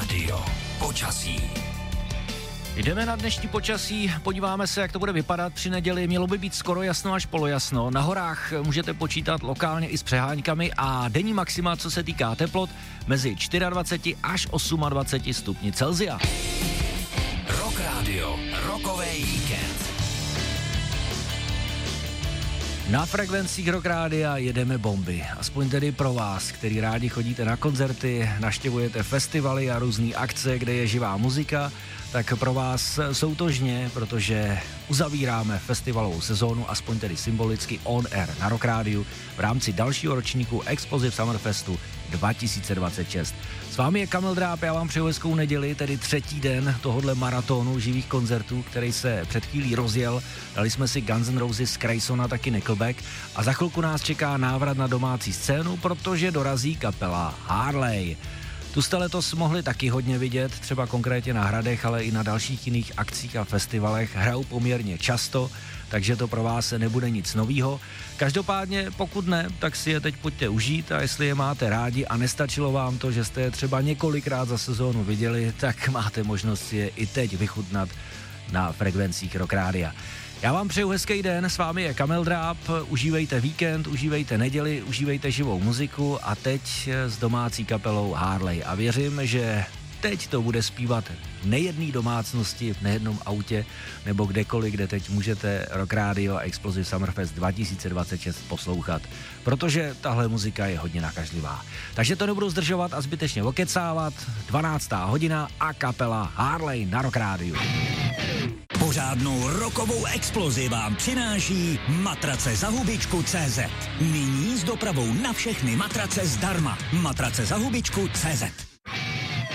Rádio počasí. Jdeme na dnešní počasí, podíváme se, jak to bude vypadat při neděli. Mělo by být skoro jasno až polojasno. Na horách můžete počítat lokálně i s přeháňkami a denní maxima, co se týká teplot, mezi 24 až 28 stupni Celsia. Rock Radio, rokový víkend. Na frekvencích Rock Rádia jedeme bomby. Aspoň tedy pro vás, který rádi chodíte na koncerty, navštěvujete festivaly a různé akce, kde je živá muzika, tak pro vás jsou to žně, protože uzavíráme festivalovou sezónu, aspoň tedy symbolicky on air na Rock Rádiu v rámci dalšího ročníku Explosive Summerfestu 2026. S vámi je Kamil Dráb, já vám přeju hezkou neděli, tedy třetí den tohodle maratonu živých koncertů, který se před chvílí rozjel. Dali jsme si Guns N' Roses, Craysona, taky Nickelback a za chvilku nás čeká návrat na domácí scénu, protože dorazí kapela Harley. Tu jste letos mohli taky hodně vidět, třeba konkrétně na Hradech, ale i na dalších jiných akcích a festivalech. Hrajou poměrně často, takže to pro vás nebude nic novýho. Každopádně, pokud ne, tak si je teď pojďte užít a jestli je máte rádi a nestačilo vám to, že jste je třeba několikrát za sezónu viděli, tak máte možnost si je i teď vychutnat na frekvencích Rock Rádia. Já vám přeju hezký den, s vámi je Kamil Dráb, užívejte víkend, užívejte neděli, užívejte živou muziku a teď s domácí kapelou Harley. A věřím, že teď to bude zpívat v nejedné domácnosti, v nejednom autě nebo kdekoliv, kde teď můžete Rock Radio a Explosive Summerfest 2026 poslouchat, protože tahle muzika je hodně nakažlivá. Takže to nebudu zdržovat a zbytečně okecávat. 12. hodina a kapela Harley na Rock Radio. Pořádnou rokovou explozi vám přináší matrace za hubičku.cz. Nyní s dopravou na všechny matrace zdarma. Matrace za hubičku.cz.